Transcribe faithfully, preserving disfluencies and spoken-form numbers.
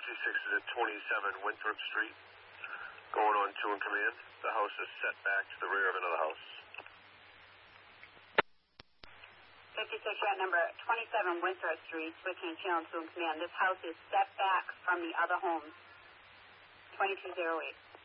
fifty-six is at twenty-seven Winthrop Street, going on two in command. The house is set back to the rear of another house. fifty-six, you're at number twenty-seven Winthrop Street, switching channel two in command. This house is set back from the other homes. twenty-two oh eight.